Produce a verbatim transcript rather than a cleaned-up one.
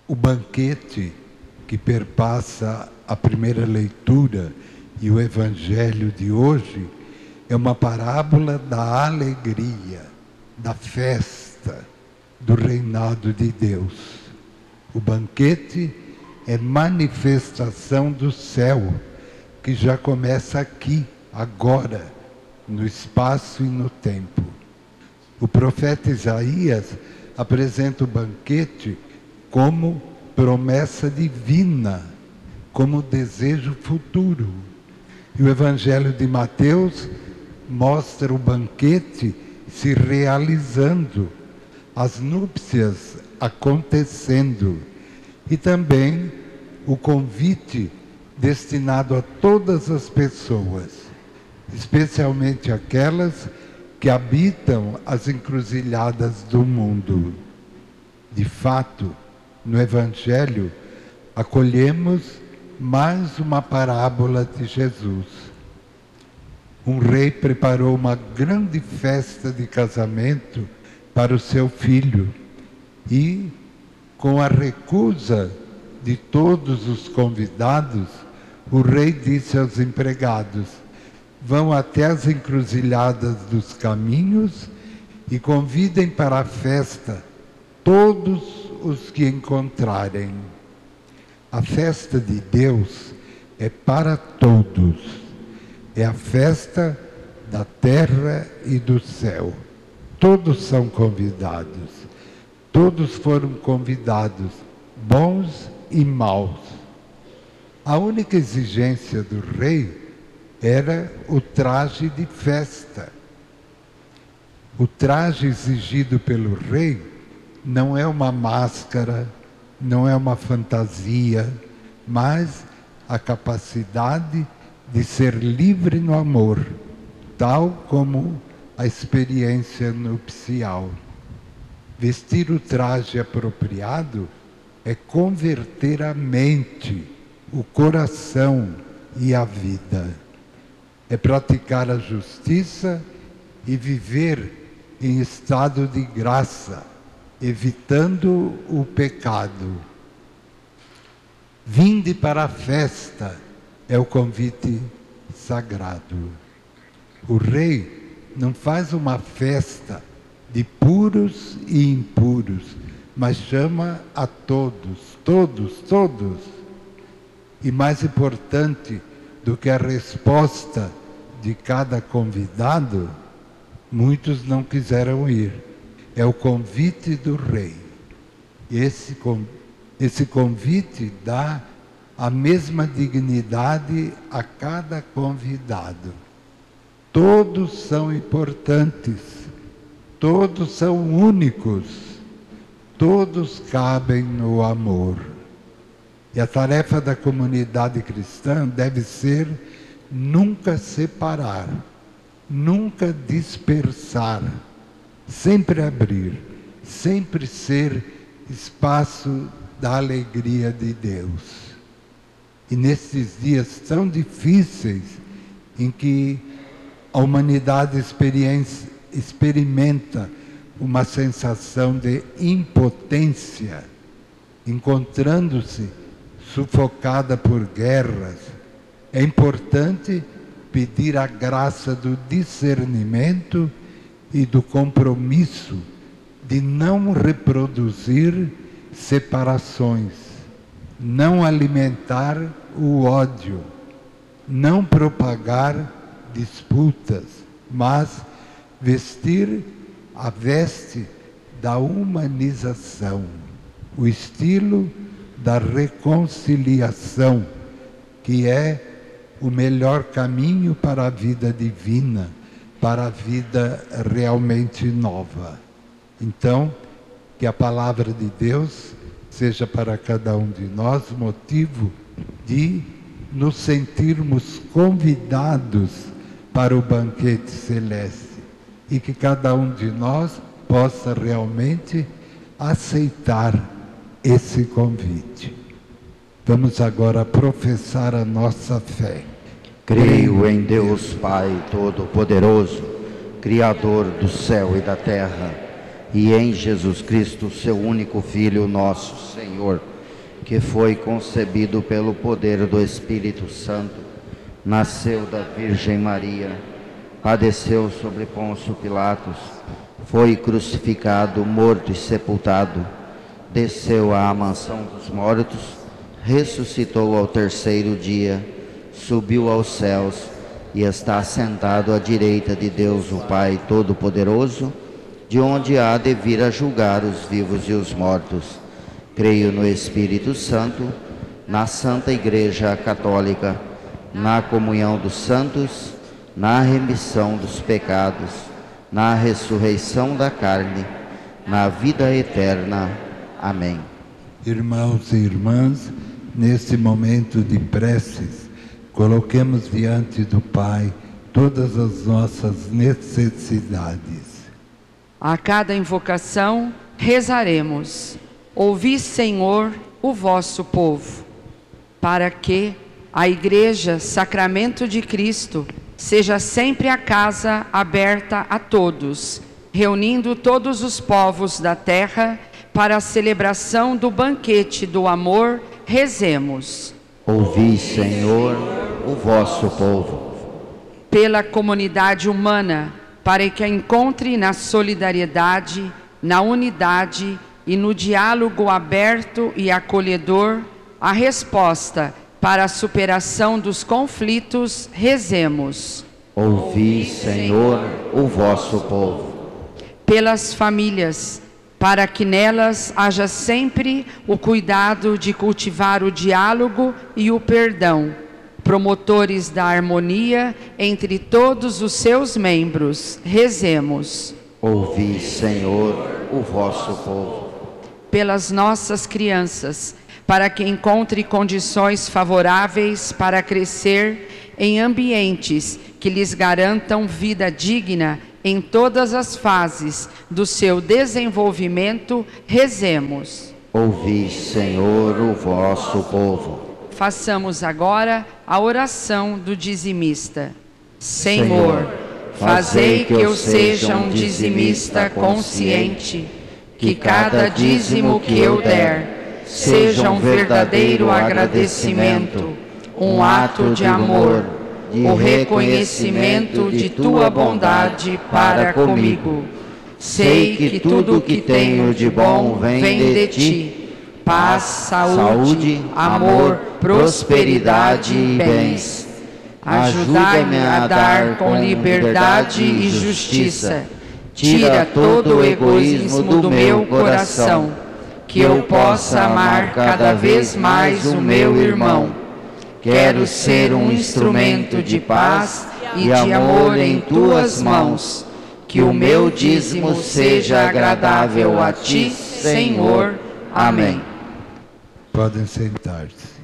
O banquete que perpassa a primeira leitura e o Evangelho de hoje é uma parábola da alegria, da festa, do reinado de Deus. O banquete é manifestação do céu, que já começa aqui, agora, no espaço e no tempo. O profeta Isaías apresenta o banquete como promessa divina, como desejo futuro. E o Evangelho de Mateus mostra o banquete se realizando, as núpcias acontecendo, e também o convite destinado a todas as pessoas, especialmente aquelas que habitam as encruzilhadas do mundo. De fato, no Evangelho, acolhemos mais uma parábola de Jesus. Um rei preparou uma grande festa de casamento para o seu filho e, com a recusa de todos os convidados, o rei disse aos empregados: vão até as encruzilhadas dos caminhos e convidem para a festa todos os que encontrarem. A festa de Deus é para todos. É a festa da terra e do céu. Todos são convidados. Todos foram convidados, bons e maus. A única exigência do rei era o traje de festa. O traje exigido pelo rei não é uma máscara, não é uma fantasia, mas a capacidade de ser livre no amor, tal como a experiência nupcial. Vestir o traje apropriado é converter a mente, o coração e a vida. É praticar a justiça e viver em estado de graça, evitando o pecado. Vinde para a festa é o convite sagrado. O rei não faz uma festa de puros e impuros, mas chama a todos, todos, todos. E mais importante do que a resposta de cada convidado, muitos não quiseram ir. É o convite do rei. Esse, esse convite dá a mesma dignidade a cada convidado. Todos são importantes, todos são únicos, todos cabem no amor. E a tarefa da comunidade cristã deve ser nunca separar, nunca dispersar, sempre abrir, sempre ser espaço da alegria de Deus. E nesses dias tão difíceis em que a humanidade experimenta uma sensação de impotência, encontrando-se sufocada por guerras, é importante pedir a graça do discernimento e do compromisso de não reproduzir separações, não alimentar o ódio, não propagar disputas, mas vestir a veste da humanização, o estilo da reconciliação, que é o melhor caminho para a vida divina, para a vida realmente nova. Então, que a palavra de Deus seja para cada um de nós motivo de nos sentirmos convidados para o banquete celeste e que cada um de nós possa realmente aceitar esse convite. Vamos agora professar a nossa fé. Creio em Deus Pai Todo-Poderoso, Criador do céu e da terra, e em Jesus Cristo, seu único Filho, nosso Senhor, que foi concebido pelo poder do Espírito Santo, nasceu da Virgem Maria, padeceu sobre Pôncio Pilatos, foi crucificado, morto e sepultado, desceu à mansão dos mortos, ressuscitou ao terceiro dia, subiu aos céus e está sentado à direita de Deus o Pai Todo-Poderoso, de onde há de vir a julgar os vivos e os mortos. Creio no Espírito Santo, na Santa Igreja Católica, na comunhão dos santos, na remissão dos pecados, na ressurreição da carne, na vida eterna. Amém. Irmãos e irmãs, nesse momento de preces, coloquemos diante do Pai todas as nossas necessidades. A cada invocação, rezaremos: ouvi, Senhor, o vosso povo, para que a Igreja, Sacramento de Cristo, seja sempre a casa aberta a todos, reunindo todos os povos da terra para a celebração do banquete do amor. Rezemos. Ouvi, Senhor, o vosso povo. Pela comunidade humana, para que a encontre na solidariedade, na unidade e no diálogo aberto e acolhedor, a resposta para a superação dos conflitos. Rezemos. Ouvi, Senhor, o vosso povo. Pelas famílias, para que nelas haja sempre o cuidado de cultivar o diálogo e o perdão, promotores da harmonia entre todos os seus membros. Rezemos. Ouvi, Senhor, o vosso povo. Pelas nossas crianças, para que encontre condições favoráveis para crescer em ambientes que lhes garantam vida digna em todas as fases do seu desenvolvimento. Rezemos. Ouvi, Senhor, o vosso povo. Façamos agora a oração do dizimista. Senhor, fazei que eu seja um dizimista consciente, que cada dízimo que eu der seja um verdadeiro agradecimento, um ato de amor, o reconhecimento de tua bondade para comigo. Sei que tudo o que tenho de bom vem de ti: paz, saúde, amor, prosperidade e bens. Ajuda-me a dar com liberdade e justiça. Tira todo o egoísmo do meu coração, que eu possa amar cada vez mais o meu irmão. Quero ser um instrumento de paz e de amor em tuas mãos. Que o meu dízimo seja agradável a ti, Senhor. Amém. Podem sentar-se.